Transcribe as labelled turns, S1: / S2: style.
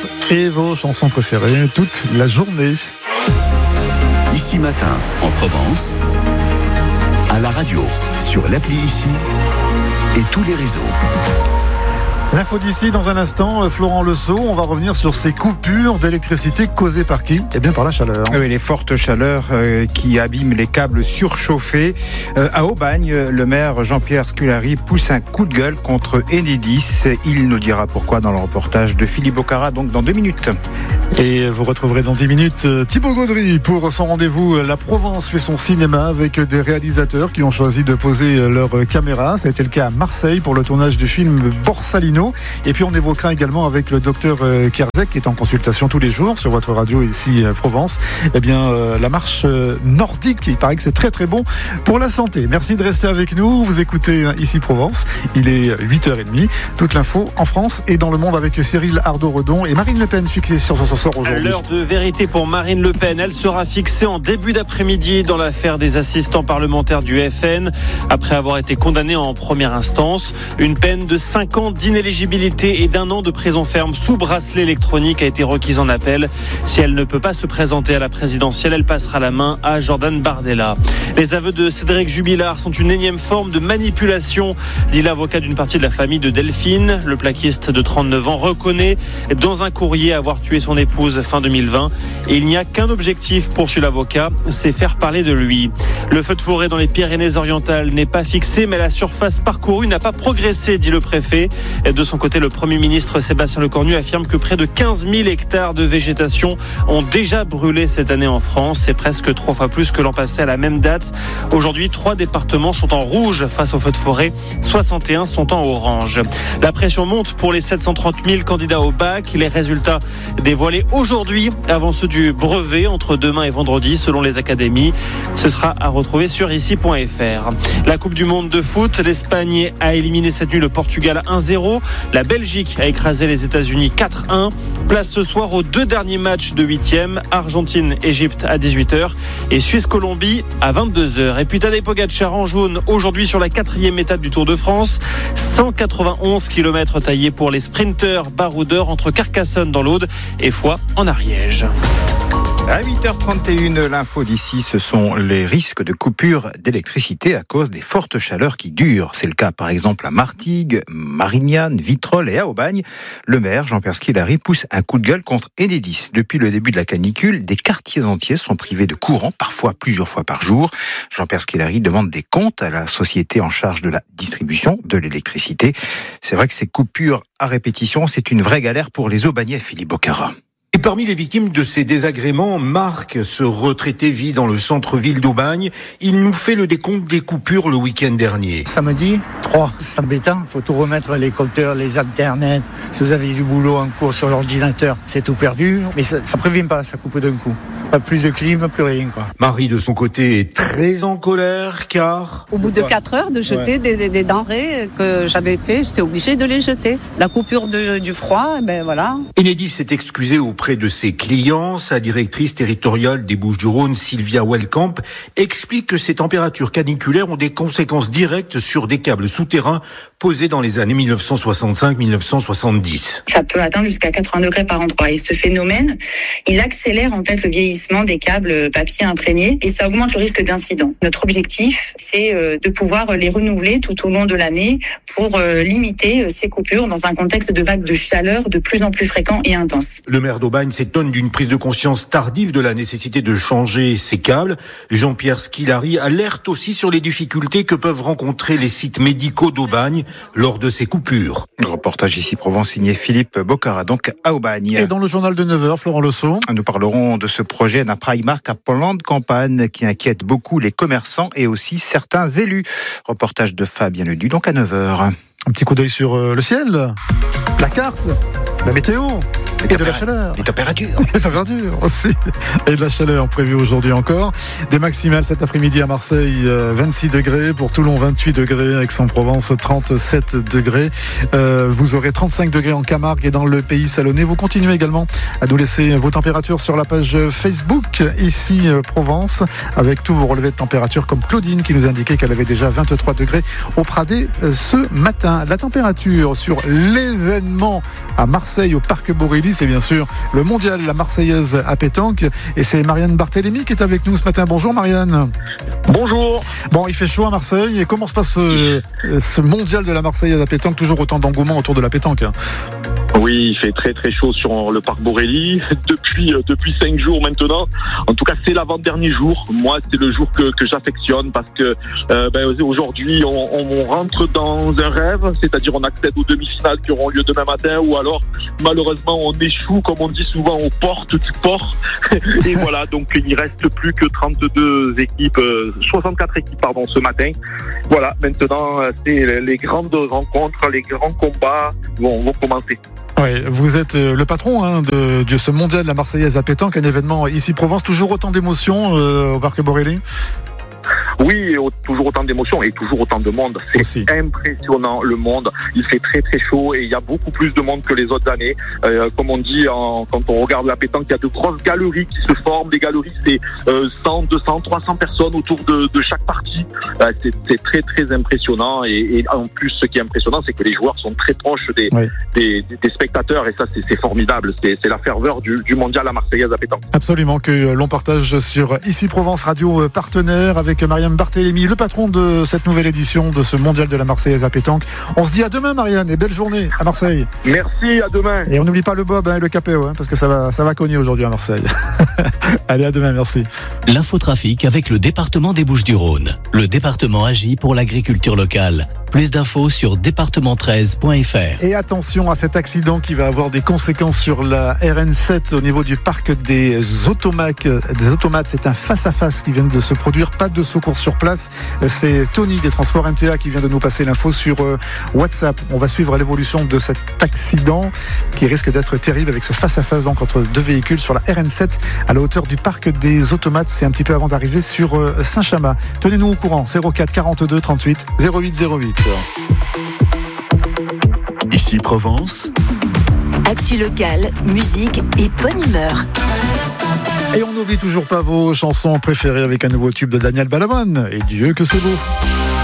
S1: Provence et vos chansons préférées toute la journée.
S2: Ici Matin, en Provence, à la radio, sur l'appli Ici et tous les réseaux.
S1: L'info d'ici dans un instant, Florent Lesault, on va revenir sur ces coupures d'électricité causées par qui ? Eh bien par la chaleur.
S3: Oui, les fortes chaleurs qui abîment les câbles surchauffés. À Aubagne, le maire Jean-Pierre Scolari pousse un coup de gueule contre Enedis. Il nous dira pourquoi dans le reportage de Philippe Bocara, donc dans 2 minutes.
S1: Et vous retrouverez dans 10 minutes Thibaut Gaudry pour son rendez-vous. La Provence fait son cinéma avec des réalisateurs qui ont choisi de poser leur caméra. Ça a été le cas à Marseille pour le tournage du film Borsalino. Et puis on évoquera également avec le docteur Kerzek qui est en consultation tous les jours sur votre radio ici Provence. Eh bien la marche nordique, il paraît que c'est très très bon pour la santé. Merci de rester avec nous. Vous écoutez ici Provence. Il est 8h30. Toute l'info en France et dans le monde avec Cyril Ardo-Redon et Marine Le Pen fixée sur son sort aujourd'hui.
S4: L'heure de vérité pour Marine Le Pen. Elle sera fixée en début d'après-midi dans l'affaire des assistants parlementaires du FN après avoir été condamnée en première instance. Une peine de 5 ans d'inéligibilité et d'1 an de prison ferme sous bracelet électronique a été requise en appel. Si elle ne peut pas se présenter à la présidentielle, elle passera la main à Jordan Bardella. Les aveux de Cédric Jubilard sont une énième forme de manipulation, dit l'avocat d'une partie de la famille de Delphine. Le plaquiste de 39 ans reconnaît dans un courrier avoir tué son épouse fin 2020. Et il n'y a qu'un objectif, poursuit l'avocat, c'est faire parler de lui. Le feu de forêt dans les Pyrénées-Orientales n'est pas fixé, mais la surface parcourue n'a pas progressé, dit le préfet. De son côté, le Premier ministre Sébastien Lecornu affirme que près de 15 000 hectares de végétation ont déjà brûlé cette année en France. C'est presque 3 fois plus que l'an passé à la même date. Aujourd'hui, 3 départements sont en rouge face aux feux de forêt, 61 sont en orange. La pression monte pour les 730 000 candidats au bac. Les résultats dévoilés aujourd'hui avant ceux du brevet entre demain et vendredi selon les académies. Ce sera à retrouver sur ici.fr. La Coupe du Monde de foot, l'Espagne a éliminé cette nuit le Portugal 1-0. La Belgique a écrasé les États-Unis 4-1. Place ce soir aux 2 derniers matchs de 8e. Argentine-Égypte à 18h et Suisse-Colombie à 22h. Et puis Tadej Pogačar en jaune aujourd'hui sur la 4e étape du Tour de France. 191 km taillés pour les sprinteurs baroudeurs entre Carcassonne dans l'Aude et Foix en Ariège.
S3: À 8h31, l'info d'ici, ce sont les risques de coupure d'électricité à cause des fortes chaleurs qui durent. C'est le cas par exemple à Martigues, Marignane, Vitrolles et à Aubagne. Le maire Jean-Pierre Scolari pousse un coup de gueule contre Enedis. Depuis le début de la canicule, des quartiers entiers sont privés de courant, parfois plusieurs fois par jour. Jean-Pierre Scolari demande des comptes à la société en charge de la distribution de l'électricité. C'est vrai que ces coupures à répétition, c'est une vraie galère pour les Aubagnais, Philippe Bocara.
S5: Et parmi les victimes de ces désagréments, Marc, ce retraité, vit dans le centre-ville d'Aubagne. Il nous fait le décompte des coupures le week-end dernier.
S6: Samedi, 3. C'est embêtant. Il faut tout remettre, les compteurs, les alternets. Si vous avez du boulot en cours sur l'ordinateur, c'est tout perdu. Mais ça prévient pas, ça coupe d'un coup. Pas plus de clim, plus rien, quoi.
S5: Marie, de son côté, est très en colère, car...
S7: Au bout de 4 heures de jeter des denrées que j'avais fait, j'étais obligée de les jeter. La coupure du froid, ben voilà.
S5: Enedis s'est excusé auprès de ses clients. Sa directrice territoriale des Bouches-du-Rhône, Sylvia Wellkamp, explique que ces températures caniculaires ont des conséquences directes sur des câbles souterrains posés dans les années 1965-1970.
S8: Ça peut atteindre jusqu'à 80 degrés par endroit. Et ce phénomène, il accélère en fait le vieillissement des câbles papier imprégnés et ça augmente le risque d'incident. Notre objectif, c'est de pouvoir les renouveler tout au long de l'année pour limiter ces coupures dans un contexte de vagues de chaleur de plus en plus fréquents et intenses.
S5: Le maire d'Aubagne s'étonne d'une prise de conscience tardive de la nécessité de changer ces câbles. Jean-Pierre Scolari alerte aussi sur les difficultés que peuvent rencontrer les sites médicaux d'Aubagne lors de ces coupures.
S3: Reportage ici Provence signé Philippe Bocara, donc à Aubagne.
S1: Et dans le journal de 9h, Florent Lesault.
S3: Nous parlerons de ce projet d'un Primark à Pont-de-Campagne qui inquiète beaucoup les commerçants et aussi certains élus. Reportage de Fabien Ledu, donc à 9h.
S1: Un petit coup d'œil sur le ciel, la carte, la météo. Et de la chaleur.
S3: Les températures.
S1: Les températures aussi. Et de la chaleur prévue aujourd'hui encore. Des maximales cet après-midi à Marseille, 26 degrés. Pour Toulon, 28 degrés. Aix-en-Provence, 37 degrés. Vous aurez 35 degrés en Camargue et dans le pays salonnais. Vous continuez également à nous laisser vos températures sur la page Facebook, ici Provence, avec tous vos relevés de température, comme Claudine qui nous indiquait qu'elle avait déjà 23 degrés au Pradé ce matin. La température sur l'événement à Marseille, au Parc Borély, samedi, c'est bien sûr le mondial, la Marseillaise à pétanque. Et c'est Marianne Barthélémy qui est avec nous ce matin. Bonjour Marianne.
S9: Bonjour.
S1: Bon, il fait chaud à Marseille. Et comment se passe ce mondial de la Marseillaise à pétanque? Toujours autant d'engouement autour de la pétanque.
S9: Oui, il fait très très chaud sur le parc Borély depuis 5 jours maintenant. En tout cas, c'est l'avant-dernier jour. Moi, c'est le jour que j'affectionne parce que aujourd'hui, on rentre dans un rêve, c'est-à-dire on accède aux demi-finales qui auront lieu demain matin, ou alors malheureusement on échoue, comme on dit souvent, aux portes du port. Et voilà, donc il reste plus que 64 équipes ce matin. Voilà, maintenant c'est les grandes rencontres, les grands combats vont commencer.
S1: Oui, vous êtes le patron de ce mondial de la Marseillaise à pétanque, un événement ici Provence, toujours autant d'émotions au parc Borély.
S9: Oui, toujours autant d'émotions et toujours autant de monde. C'est aussi impressionnant, le monde. Il fait très très chaud et il y a beaucoup plus de monde que les autres années. Comme on dit, quand on regarde la pétanque, il y a de grosses galeries qui se forment. Des galeries, c'est 100, 200, 300 personnes autour de chaque partie. C'est très très impressionnant. Et en plus, ce qui est impressionnant, c'est que les joueurs sont très proches des spectateurs. Et ça, c'est formidable. C'est la ferveur du mondial à Marseillaise à pétanque.
S1: Absolument, que l'on partage sur Ici Provence Radio partenaire avec Marianne Barthélémy, le patron de cette nouvelle édition de ce mondial de la Marseillaise à pétanque. On se dit à demain Marianne et belle journée à Marseille.
S9: Merci, à demain.
S1: Et on n'oublie pas le bob et le capéo parce que ça va cogner aujourd'hui à Marseille. Allez, à demain, merci.
S2: L'infotrafic avec le département des Bouches-du-Rhône. Le département agit pour l'agriculture locale. Plus d'infos sur département13.fr.
S1: Et attention à cet accident qui va avoir des conséquences sur la RN7 au niveau du parc des automates. C'est un face-à-face qui vient de se produire. Pas de secours sur place. C'est Tony des Transports MTA qui vient de nous passer l'info sur WhatsApp. On va suivre l'évolution de cet accident qui risque d'être terrible avec ce face-à-face donc entre deux véhicules sur la RN7 à la hauteur du parc des automates. C'est un petit peu avant d'arriver sur Saint-Chamas. Tenez-nous au courant. 04 42 38 08 08.
S2: Ici Provence.
S10: Actu locale, musique et bonne humeur.
S1: Et on n'oublie toujours pas vos chansons préférées avec un nouveau tube de Daniel Balavoine. Et Dieu que c'est beau.